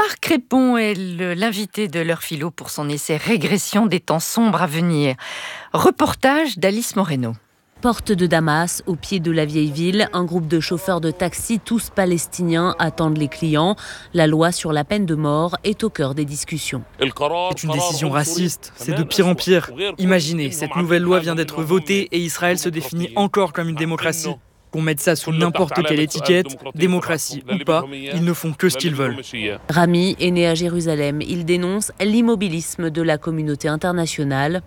Marc Crépon est l'invité de l'heure philo pour son essai Régression des temps sombres à venir. Reportage d'Alice Moreno. Porte de Damas, au pied de la vieille ville, un groupe de chauffeurs de taxi, tous palestiniens, attendent les clients. La loi sur la peine de mort est au cœur des discussions. C'est une décision raciste, c'est de pire en pire. Imaginez, cette nouvelle loi vient d'être votée et Israël se définit encore comme une démocratie. Qu'on mette ça sous n'importe quelle étiquette, démocratie ou pas, ils ne font que ce qu'ils veulent. Rami est né à Jérusalem. Il dénonce l'immobilisme de la communauté internationale.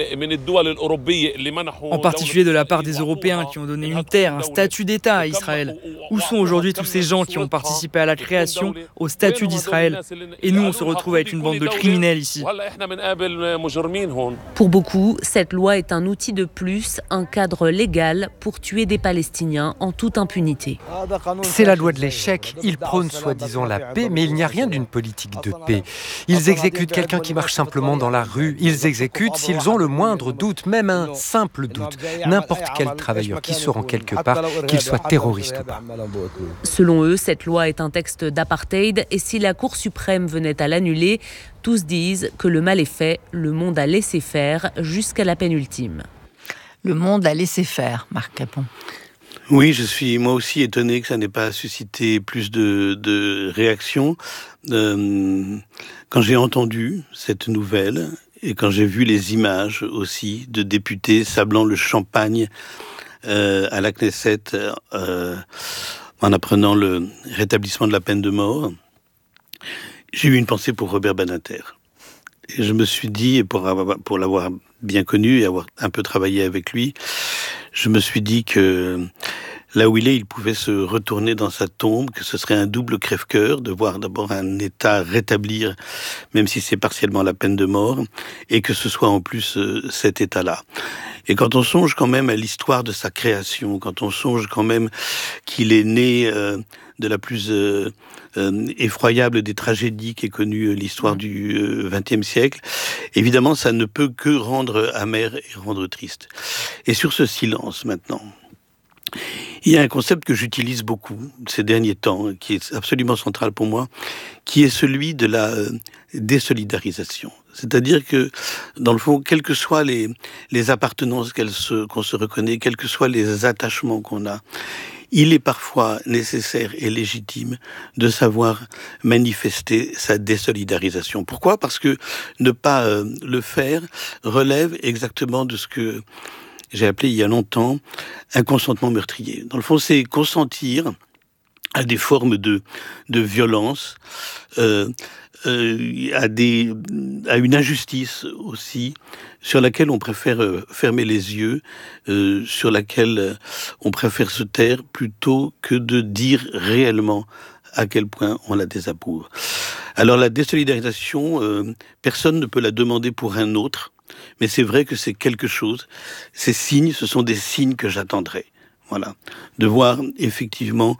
En particulier de la part des Européens qui ont donné une terre, un statut d'État à Israël. Où sont aujourd'hui tous ces gens qui ont participé à la création, au statut d'Israël? Et nous, on se retrouve avec une bande de criminels ici. Pour beaucoup, cette loi est un outil de plus, un cadre légal pour tuer des Palestiniens en toute impunité. C'est la loi de l'échec. Ils prônent soi-disant la paix, mais il n'y a rien d'une politique de paix. Ils exécutent quelqu'un qui marche simplement dans la rue. Ils exécutent s'ils ont le moindre doute, même un simple doute. N'importe quel travailleur qui se rend quelque part, qu'il soit terroriste ou pas. Selon eux, cette loi est un texte d'apartheid et si la Cour suprême venait à l'annuler, tous disent que le mal est fait, le monde a laissé faire jusqu'à la peine ultime. Le monde a laissé faire, Marc Crépon. Oui, je suis moi aussi étonné que ça n'ait pas suscité plus de réactions. Quand j'ai entendu cette nouvelle et quand j'ai vu les images aussi de députés sablant le champagne à la Knesset en apprenant le rétablissement de la peine de mort, j'ai eu une pensée pour Robert Badinter. Et je me suis dit, et pour l'avoir bien connu et avoir un peu travaillé avec lui, je me suis dit que là où il pouvait se retourner dans sa tombe, que ce serait un double crève-cœur de voir d'abord un État rétablir, même si c'est partiellement la peine de mort, et que ce soit en plus cet État-là. Et quand on songe quand même à l'histoire de sa création, quand on songe quand même qu'il est né de la plus effroyable des tragédies qu'ait connue l'histoire du XXe siècle, évidemment, ça ne peut que rendre amer et rendre triste. Et sur ce silence, maintenant, il y a un concept que j'utilise beaucoup ces derniers temps, qui est absolument central pour moi, qui est celui de la désolidarisation. C'est-à-dire que, dans le fond, quelles que soient les appartenances qu'on se reconnaît, quels que soient les attachements qu'on a, il est parfois nécessaire et légitime de savoir manifester sa désolidarisation. Pourquoi ? Parce que ne pas le faire relève exactement de ce que j'ai appelé il y a longtemps un consentement meurtrier. Dans le fond, c'est consentir à des formes de violence, à une injustice aussi, sur laquelle on préfère fermer les yeux, sur laquelle on préfère se taire, plutôt que de dire réellement à quel point on la désapprouve. Alors la désolidarisation, personne ne peut la demander pour un autre, mais c'est vrai que c'est quelque chose. Ces signes, ce sont des signes que j'attendrai. Voilà, de voir effectivement,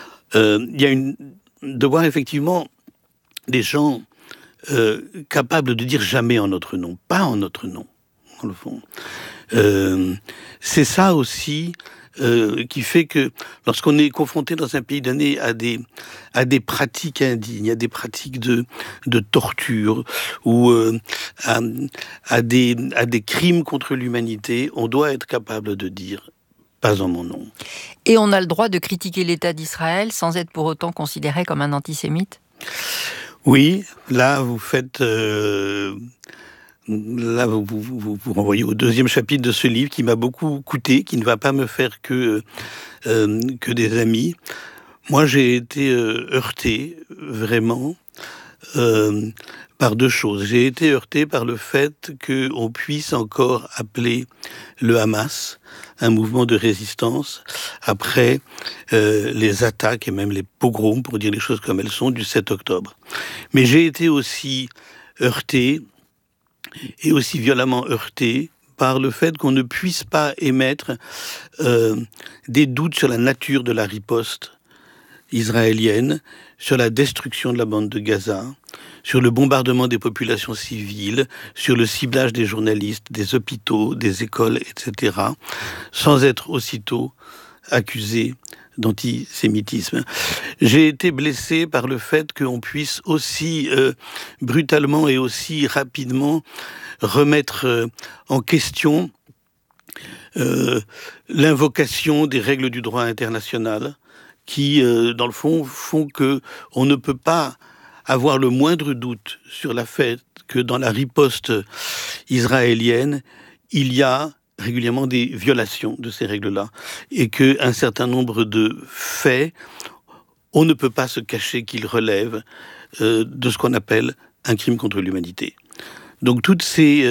de voir effectivement des gens capables de dire jamais en notre nom, pas en notre nom, dans le fond. C'est ça aussi qui fait que lorsqu'on est confronté dans un pays donné à des pratiques indignes, à des pratiques de torture ou à des crimes contre l'humanité, on doit être capable de dire pas en mon nom. Et on a le droit de critiquer l'État d'Israël sans être pour autant considéré comme un antisémite ? Oui, là vous faites... Là, vous renvoyez au deuxième chapitre de ce livre qui m'a beaucoup coûté, qui ne va pas me faire que des amis. Moi, j'ai été heurté, vraiment, par deux choses. J'ai été heurté par le fait qu'on puisse encore appeler le Hamas un mouvement de résistance après les attaques et même les pogroms, pour dire les choses comme elles sont, du 7 octobre. Mais j'ai été aussi heurté, et aussi violemment heurté par le fait qu'on ne puisse pas émettre des doutes sur la nature de la riposte israélienne, sur la destruction de la bande de Gaza, sur le bombardement des populations civiles, sur le ciblage des journalistes, des hôpitaux, des écoles, etc., sans être aussitôt accusé d'antisémitisme. J'ai été blessé par le fait qu'on puisse aussi brutalement et aussi rapidement remettre en question l'invocation des règles du droit international qui, dans le fond, font qu'on ne peut pas avoir le moindre doute sur le fait que dans la riposte israélienne, il y a régulièrement des violations de ces règles-là et qu'un certain nombre de faits, on ne peut pas se cacher qu'ils relèvent de ce qu'on appelle un crime contre l'humanité. Donc toutes ces...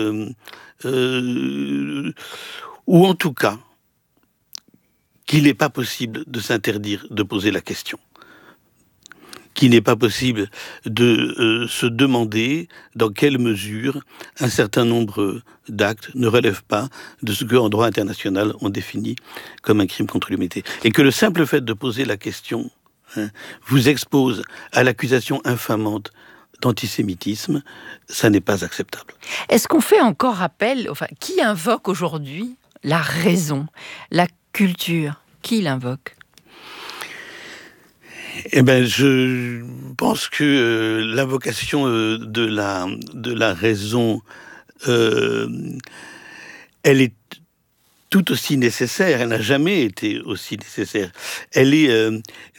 ou en tout cas, qu'il n'est pas possible de s'interdire de poser la question. Qu'il n'est pas possible de se demander dans quelle mesure un certain nombre d'actes ne relèvent pas de ce qu'en droit international on définit comme un crime contre l'humanité. Et que le simple fait de poser la question vous expose à l'accusation infamante d'antisémitisme, ça n'est pas acceptable. Est-ce qu'on fait encore appel, qui invoque aujourd'hui la raison, la culture? Qui l'invoque? Eh bien, je pense que l'invocation de la raison, elle est tout aussi nécessaire. Elle n'a jamais été aussi nécessaire. Elle est